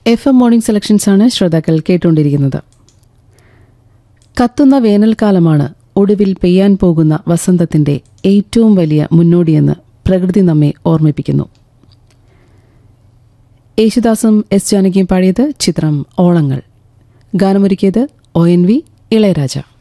FM morning selections ആണ് ശ്രോതാക്കൾ കേട്ടുകൊണ്ടിരിക്കുന്നത്. കത്തുന്ന വേനൽക്കാലമാണ് ഒടുവിൽ പെയ്യാൻ പോകുന്ന വസന്തത്തിന്റെ ഏറ്റവും വലിയ മുന്നോടിയെന്ന് പ്രകൃതി നമ്മെ ഓർമ്മിപ്പിക്കുന്നു. യേശുദാസും എസ് ജാനകിയും പാടിയത് ചിത്രം ഓളങ്ങൾ. ഗാനമൊരുക്കിയത് ONV ഇളയരാജ.